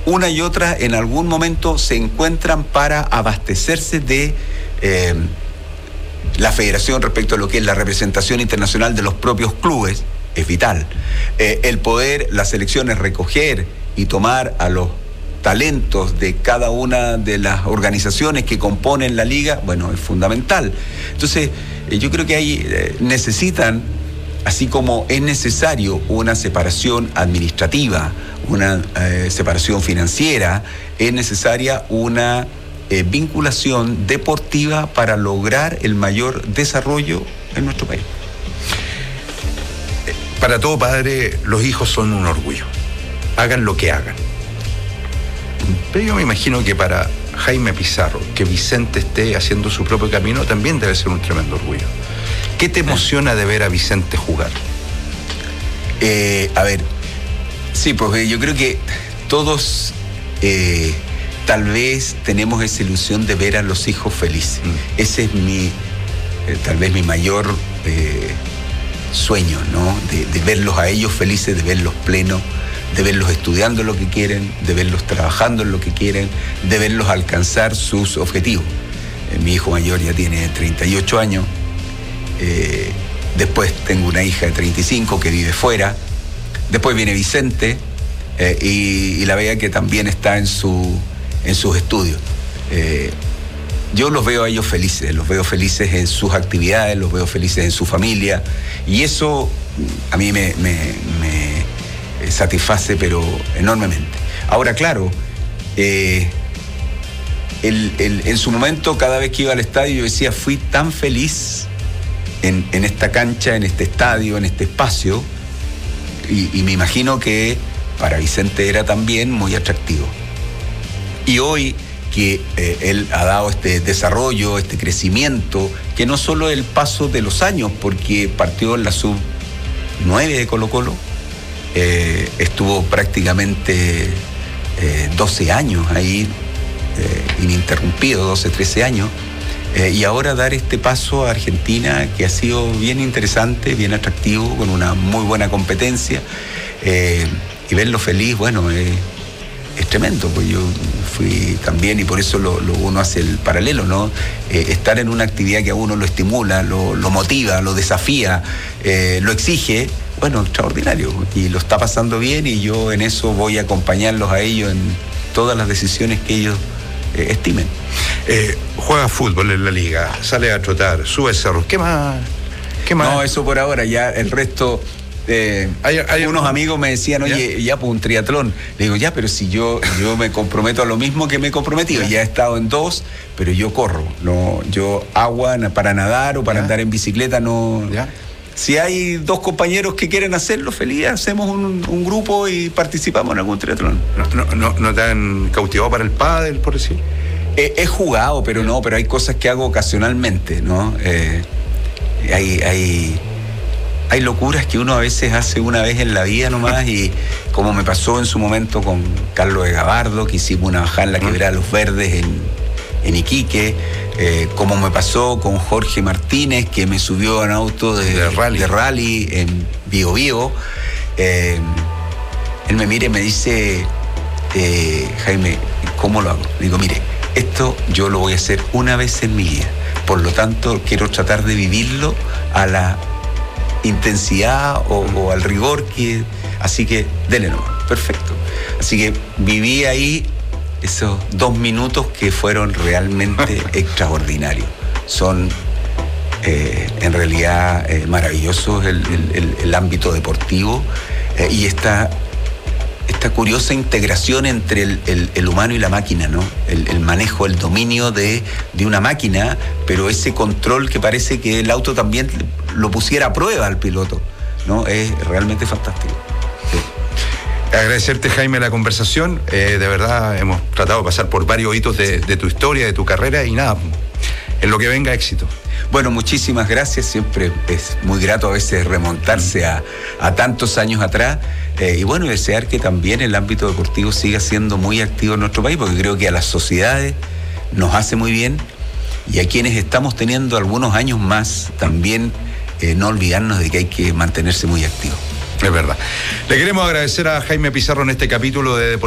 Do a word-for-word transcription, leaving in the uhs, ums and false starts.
una y otra en algún momento se encuentran para abastecerse de eh, la federación respecto a lo que es la representación internacional de los propios clubes. Es vital. Eh, el poder, las selecciones, recoger y tomar a los talentos de cada una de las organizaciones que componen la liga, bueno, es fundamental. Entonces, eh, yo creo que ahí eh, necesitan, así como es necesario una separación administrativa, una eh, separación financiera, es necesaria una eh, vinculación deportiva para lograr el mayor desarrollo en nuestro país. Para todo padre, los hijos son un orgullo. Hagan lo que hagan. Pero yo me imagino que para Jaime Pizarro, que Vicente esté haciendo su propio camino, también debe ser un tremendo orgullo. ¿Qué te emociona de ver a Vicente jugar? Eh, a ver, sí, pues yo creo que todos eh, tal vez tenemos esa ilusión de ver a los hijos felices. Mm. Ese es mi, eh, tal vez mi mayor eh, sueño, ¿no? De, de verlos a ellos felices, de verlos plenos, de verlos estudiando lo que quieren, de verlos trabajando en lo que quieren, de verlos alcanzar sus objetivos. Eh, mi hijo mayor ya tiene treinta y ocho años, eh, después tengo una hija de treinta y cinco que vive fuera, después viene Vicente eh, y, y la vea que también está en, su, en sus estudios. Eh, yo los veo a ellos felices, los veo felices en sus actividades, los veo felices en su familia, y eso a mí me... me, me satisface pero enormemente. Ahora, claro, eh, el, el, en su momento, cada vez que iba al estadio, yo decía, fui tan feliz en, en esta cancha, en este estadio, en este espacio, y, y me imagino que para Vicente era también muy atractivo. Y hoy que eh, él ha dado este desarrollo, este crecimiento, que no solo el paso de los años, porque partió en la sub nueve de Colo-Colo, Eh, estuvo prácticamente eh, doce años ahí, eh, ininterrumpido, doce, trece años, eh, y ahora dar este paso a Argentina, que ha sido bien interesante, bien atractivo, con una muy buena competencia, eh, y verlo feliz, bueno, eh, es tremendo, pues yo fui también, y por eso lo, lo uno hace el paralelo, ¿no? Eh, estar en una actividad que a uno lo estimula, lo, lo motiva, lo desafía, eh, lo exige, bueno, extraordinario, y lo está pasando bien, y yo en eso voy a acompañarlos a ellos en todas las decisiones que ellos eh, estimen. Eh, juega fútbol en la liga, sale a trotar, sube cerros, ¿qué más? ¿Qué más? No, eso por ahora, ya el resto... Eh, hay, hay unos un... amigos me decían, oye, ya, ya pues un triatlón. Le digo, ya, pero si yo, yo me comprometo a lo mismo que me he comprometido, ya, ya he estado en dos, pero yo corro, no, yo agua para nadar o para ya. andar en bicicleta, no... Ya. Si hay dos compañeros que quieren hacerlo, feliz, hacemos un, un grupo y participamos en algún triatlón. ¿No, no, no, no te han cautivado para el pádel, por decir? He, he jugado, pero no, pero hay cosas que hago ocasionalmente, ¿no? Eh, hay, hay, hay locuras que uno a veces hace una vez en la vida nomás, y como me pasó en su momento con Carlos de Gabardo, que hicimos una bajada en la Quebrada Los Verdes en, en Iquique, eh, como me pasó con Jorge Martínez, que me subió en auto de, de, rally. de rally en Bío Bío. Eh, él me mira y me dice, eh, Jaime, ¿cómo lo hago? Le digo, mire, esto yo lo voy a hacer una vez en mi vida, por lo tanto quiero tratar de vivirlo a la intensidad o, o al rigor que, así que dele nomás, perfecto. Así que viví ahí esos dos minutos que fueron realmente extraordinarios. Son eh, en realidad eh, maravillosos el, el, el ámbito deportivo eh, y esta, esta curiosa integración entre el, el, el humano y la máquina, ¿no? El, el manejo, el dominio de, de una máquina, pero ese control que parece que el auto también lo pusiera a prueba al piloto, ¿no? Es realmente fantástico. Sí. Agradecerte, Jaime, la conversación. Eh, de verdad, hemos tratado de pasar por varios hitos de, de tu historia, de tu carrera, y nada, en lo que venga, éxito. Bueno, muchísimas gracias. Siempre es muy grato a veces remontarse a, a tantos años atrás. Eh, y bueno, desear que también el ámbito deportivo siga siendo muy activo en nuestro país, porque creo que a las sociedades nos hace muy bien, y a quienes estamos teniendo algunos años más, también eh, no olvidarnos de que hay que mantenerse muy activos. Es verdad. Le queremos agradecer a Jaime Pizarro en este capítulo de Deportivo